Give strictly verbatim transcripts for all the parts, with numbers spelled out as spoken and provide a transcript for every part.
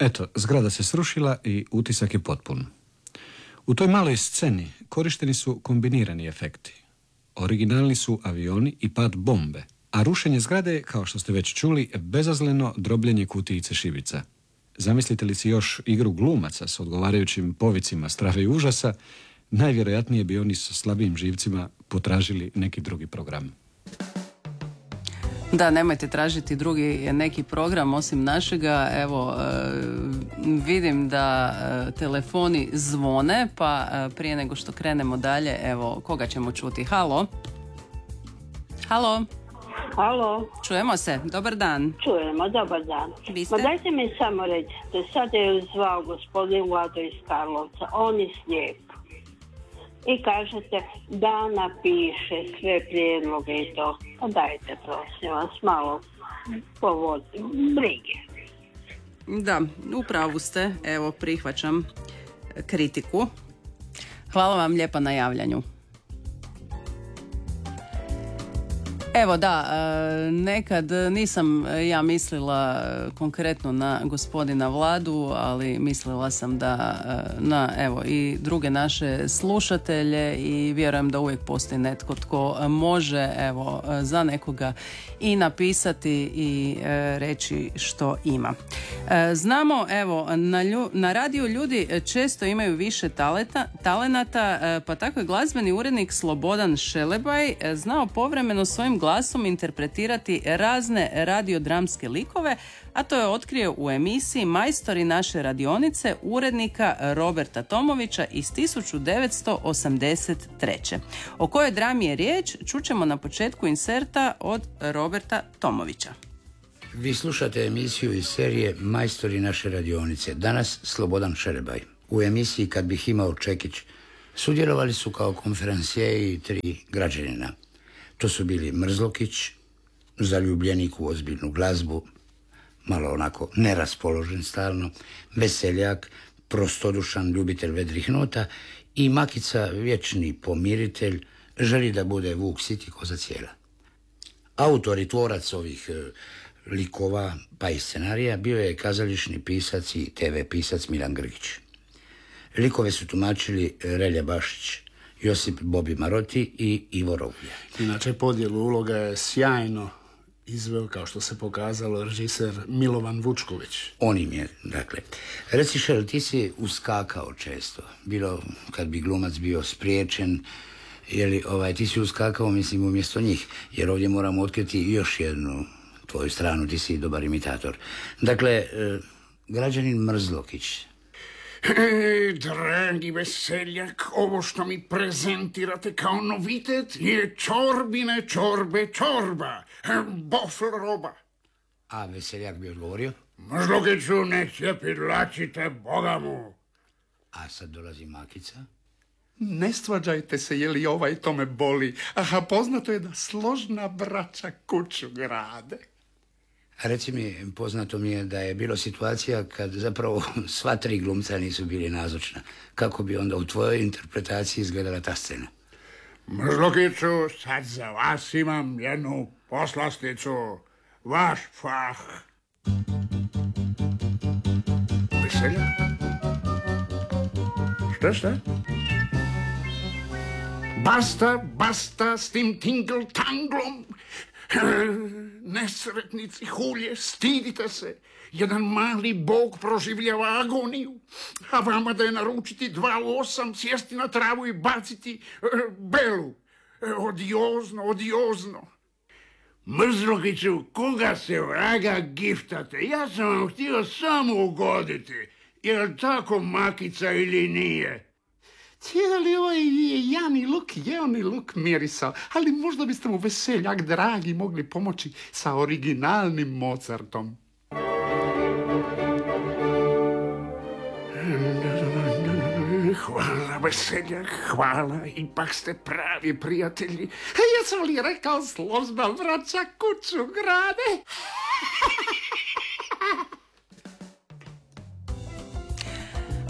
Eto, zgrada se srušila i utisak je potpun. U toj maloj sceni korišteni su kombinirani efekti. Originalni su avioni i pad bombe, a rušenje zgrade je, kao što ste već čuli, bezazleno drobljenje kutijice šibica. Zamislite li si još igru glumaca s odgovarajućim povicima strave i užasa, najvjerojatnije bi oni sa slabijim živcima potražili neki drugi program. Da, nemojte tražiti drugi neki program osim našega. Evo, vidim da telefoni zvone, pa prije nego što krenemo dalje, evo, koga ćemo čuti? Halo? Halo? Halo? Čujemo se, dobar dan. Čujemo, dobar dan. Vi ste? Ma dajte mi samo recite, sad je zvao gospodin Vlado iz Karlovca, on je slijep. I kažete da napiše sve prijedloge i to. Pa dajte, prosim vas, malo povod brige. Da, u pravu ste. Evo, prihvaćam kritiku. Hvala vam lijepa na javljanju. Evo da, nekad nisam ja mislila konkretno na gospodina Vladu, ali mislila sam da na evo i druge naše slušatelje i vjerujem da uvijek postoji netko tko može evo za nekoga i napisati i reći što ima. Znamo evo na, lju, na radiju ljudi često imaju više talenta, talenata, pa tako je glazbeni urednik Slobodan Šelebaj znao povremeno svojim glasom interpretirati razne radiodramske likove, a to je otkrio u emisiji Majstori naše radionice urednika Roberta Tomovića iz tisuću devetsto osamdeset treće. O kojoj drami je riječ, čućemo na početku inserta od Roberta Tomovića. Vi slušate emisiju iz serije Majstori naše radionice. Danas Slobodan Šelebaj. U emisiji Kad bih imao čekić sudjelovali su kao konferencijeji tri građanina. To su bili Mrzlokić, zaljubljenik u ozbiljnu glazbu, malo onako neraspoložen stalno, Veseljak, prostodušan ljubitelj vedrih nota i Makica, vječni pomiritelj, želi da bude vuk sit i koza cijela. Autor i tvorac ovih e, likova pa i scenarija bio je kazališni pisac i te ve pisac Milan Grgić. Likove su tumačili Relja Bašić, Josip Bobi Maroti i Ivo Roglja. Inače, podjelu uloga je sjajno izveo, kao što se pokazalo, režiser Milovan Vučković. On im je, dakle. Reci, Šel, ti si uskakao često. Bilo kad bi glumac bio spriječen, jeli, ovaj, ti si uskakao, mislim, umjesto njih. Jer ovdje moramo otkriti još jednu tvoju stranu, ti si dobar imitator. Dakle, e, građanin Mrzlokić. E, dragi Veseljak, ovo što mi prezentirate kao novitet je čorbine čorbe čorba, bofl roba. A Veseljak bi odgovorio? Mrzlokiću, ne cijepidlačite, Boga mu. A sad dolazi Makica. Ne svađajte se, je li ovaj to me boli. Aha, poznato je da složna braća kuću grade. Reci mi, poznato mi je da je bilo situacija kad zapravo sva tri glumca nisu bili nazočna. Kako bi onda u tvojoj interpretaciji izgledala ta scena? Mrzlokiću, sad za vas imam jednu poslasticu. Vaš fah. Veseljak? Šta, šta? Basta, basta s tim tingle-tanglom. Nesretnici hulje, stidite se. Jedan mali bog proživljava agoniju, a vama da je naručiti dva u osam, sjesti na travu i baciti e, belu. E, odiozno, odiozno. Mrzlokiću, koga se vraga giftate? Ja sam vam htio samo ugoditi. Je li tako, Makica, ili nije? Cijeli ovaj jani luk, jeni luk mirisao, ali možda biste mu, Veseljak dragi, mogli pomoći sa originalnim Mozartom. Hvala, Veseljak, hvala, ipak ste pravi prijatelji. Jesam li rekao složna braća kuću grade?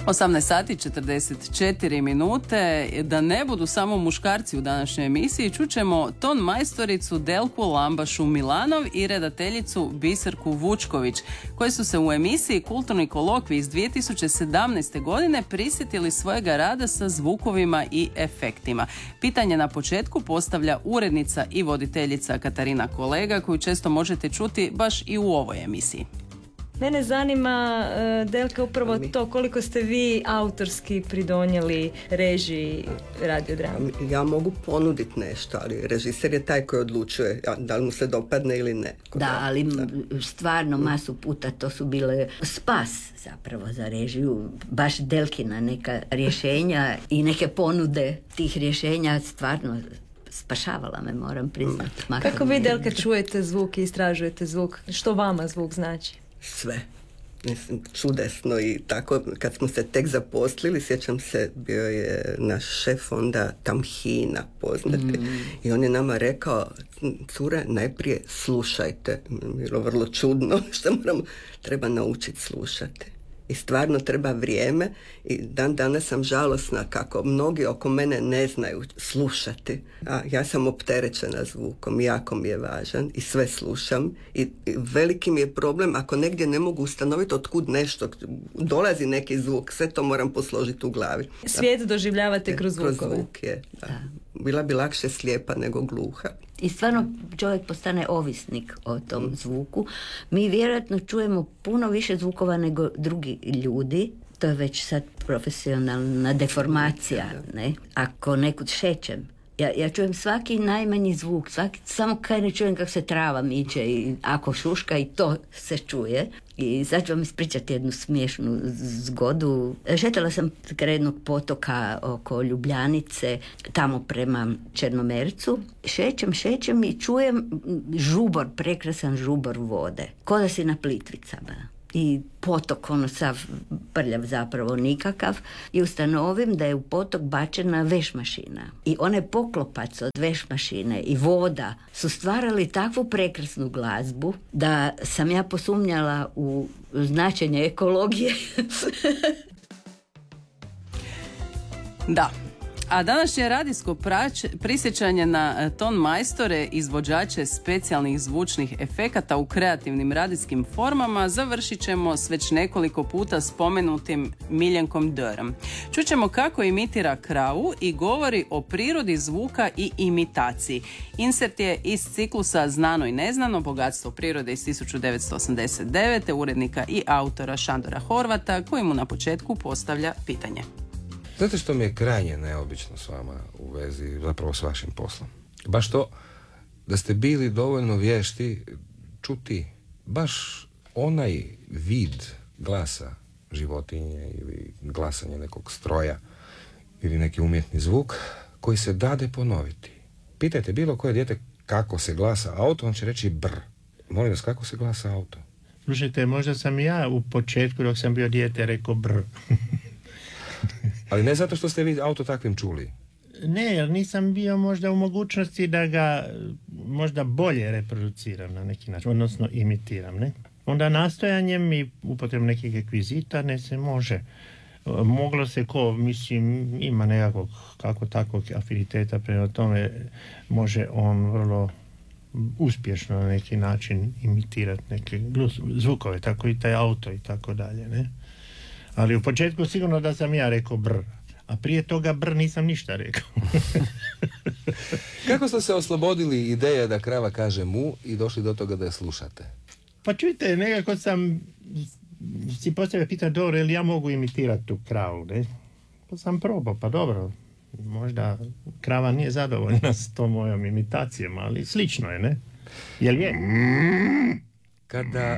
osamnaest sati četrdeset četiri minute. Da ne budu samo muškarci u današnjoj emisiji, čućemo ton majstoricu Delku Lambašu Milanov i redateljicu Biserku Vučković, koji su se u emisiji Kulturni kolokvij iz dvije tisuće sedamnaeste. godine prisjetili svojega rada sa zvukovima i efektima. Pitanje na početku postavlja urednica i voditeljica Katarina Kolega, koju često možete čuti baš i u ovoj emisiji. Mene zanima, Delka, upravo to koliko ste vi autorski pridonijeli režiji radiodrame. Ja mogu ponuditi nešto, ali režiser je taj koji odlučuje da li mu se dopadne ili ne. Da, ali stvarno masu puta to su bile spas zapravo za režiju. Baš Delkina neka rješenja i neke ponude tih rješenja stvarno spašavala me, moram priznati. Kako vi, Delka, čujete zvuk i istražujete zvuk? Što vama zvuk znači? Sve. Mislim, čudesno i tako, kad smo se tek zaposlili, sjećam se, bio je naš šef onda Tamhina, poznati, mm. i on je nama rekao, cure, najprije slušajte. Bilo vrlo čudno, što moram, treba naučiti slušati. I stvarno treba vrijeme i dan danas sam žalosna kako mnogi oko mene ne znaju slušati. A ja sam opterećena zvukom, jako mi je važan i sve slušam. I, i veliki mi je problem ako negdje ne mogu ustanoviti otkud nešto, dolazi neki zvuk, sve to moram posložiti u glavi. Svijet doživljavate kroz zvukove. Kroz zvuk je, da. Bila bi lakše slijepa nego gluha. I stvarno čovjek postane ovisnik o tom zvuku. Mi vjerojatno čujemo puno više zvukova nego drugi ljudi. To je već sad profesionalna deformacija. Ne? Ako nekud šećem, ja, ja čujem svaki najmanji zvuk, svaki, samo kad ne čujem kako se trava miče i ako šuška i to se čuje. I sad ću vam ispričati jednu smiješnu zgodu. Šetala sam kraj jednog potoka oko Ljubljanice, tamo prema Črnomercu. Šećem, šećem i čujem žubor, prekrasan žubor vode. Ko da si na Plitvicama. I potok, ono sav prljav zapravo nikakav, i ustanovim da je u potok bačena veš mašina. I onaj poklopac od veš mašine i voda su stvarali takvu prekrasnu glazbu da sam ja posumnjala u značenje ekologije. Da. A današnje radijsko prać, prisjećanje na ton majstore, izvođače specijalnih zvučnih efekata u kreativnim radijskim formama, završit ćemo s već nekoliko puta spomenutim Miljenkom Dörrom. Čućemo kako imitira kravu i govori o prirodi zvuka i imitaciji. Insert je iz ciklusa Znano i neznano, bogatstvo prirode iz tisuću devetsto osamdeset devete. urednika i autora Šandora Horvata, koji mu na početku postavlja pitanje. Znate što mi je krajnje neobično s vama u vezi, zapravo s vašim poslom? Baš to da ste bili dovoljno vješti čuti baš onaj vid glasa životinje ili glasanje nekog stroja ili neki umjetni zvuk koji se dade ponoviti. Pitajte bilo koje dijete kako se glasa auto, on će reći brr. Molim vas, kako se glasa auto? Slušajte, možda sam ja u početku dok sam bio dijete rekao brr. Ali ne zato što ste vi auto takvim čuli. Ne, jer nisam bio možda u mogućnosti da ga možda bolje reproduciram na neki način, odnosno imitiram, ne? Onda nastojanjem i upotrebom nekih rekvizita ne se može. Moglo se ko, mislim, ima nekakvog kako takvog afiniteta prema tome, može on vrlo uspješno na neki način imitirati neke zvukove, tako i taj auto i tako dalje, ne? Ali u početku sigurno da sam ja rekao brr, a prije toga brr nisam ništa rekao. Kako ste se oslobodili ideje da krava kaže mu i došli do toga da je slušate? Pa čujte, nekako sam si postavio pitanje, dobro, ili ja mogu imitirati tu kravu, ne? Pa sam probao, pa dobro, možda krava nije zadovoljna s tom mojom imitacijom, ali slično je, ne? Jel je? Kada...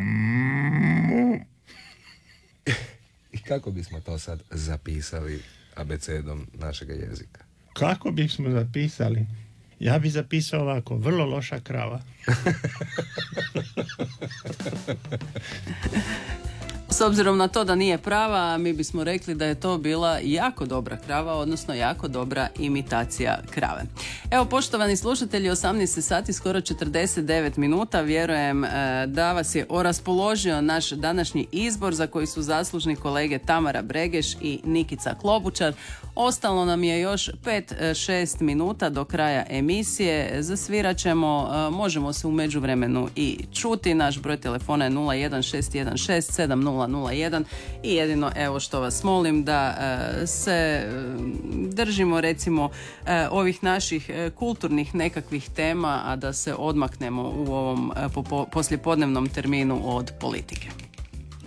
I kako bismo to sad zapisali abecedom našega jezika? Kako bismo zapisali? Ja bi zapisao ovako, vrlo loša krava. S obzirom na to da nije prava, mi bismo rekli da je to bila jako dobra krava, odnosno jako dobra imitacija krave. Evo, poštovani slušatelji, osamnaest sati, skoro četrdeset devet minuta. Vjerujem da vas je oraspoložio naš današnji izbor za koji su zaslužni kolege Tamara Bregeš i Nikica Klobučar. Ostalo nam je još pet šest minuta do kraja emisije. Zasvirat ćemo, možemo se u međuvremenu i čuti. Naš broj telefona je nula jedan šest jedan šest sedam nula nula jedan i jedino evo što vas molim da se držimo recimo ovih naših kulturnih nekakvih tema, a da se odmaknemo u ovom poslijepodnevnom terminu od politike.